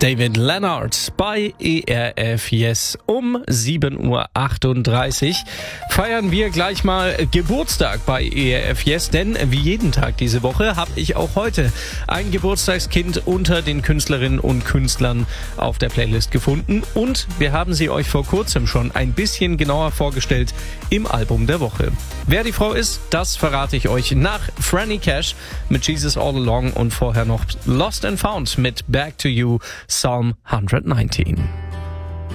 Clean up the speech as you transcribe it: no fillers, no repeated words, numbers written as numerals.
David Leonard bei ERF Yes um 7.38 Uhr. Feiern wir gleich mal Geburtstag bei ERF Yes, denn wie jeden Tag diese Woche habe ich auch heute ein Geburtstagskind unter den Künstlerinnen und Künstlern auf der Playlist gefunden und wir haben sie euch vor kurzem schon ein bisschen genauer vorgestellt im Album der Woche. Wer die Frau ist, das verrate ich euch nach Franny Cash mit Jesus All Along und vorher noch Lost and Found mit Back to You, Psalm 119.